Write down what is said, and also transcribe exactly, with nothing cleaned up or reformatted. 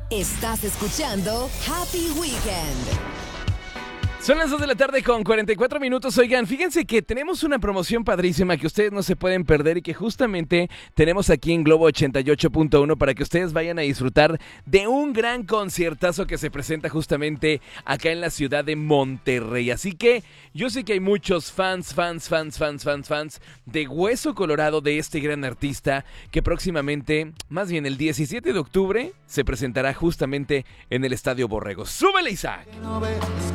Estás escuchando Happy Weekend. Son las dos de la tarde con cuarenta y cuatro minutos. Oigan, fíjense que tenemos una promoción padrísima que ustedes no se pueden perder y que justamente tenemos aquí en Globo ochenta y ocho punto uno para que ustedes vayan a disfrutar de un gran conciertazo que se presenta justamente acá en la ciudad de Monterrey. Así que yo sé que hay muchos fans, fans, fans, fans, fans, fans de Hueso Colorado de este gran artista que próximamente, más bien el diecisiete de octubre, se presentará justamente en el Estadio Borrego. ¡Súbele, Isaac!